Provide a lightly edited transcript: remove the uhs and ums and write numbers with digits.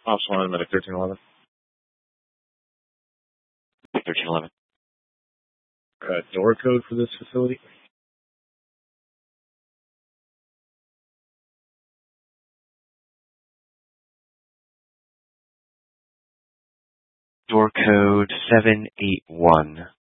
Ops 1, medic 1311. 1311. Door code for this facility? Door code 781.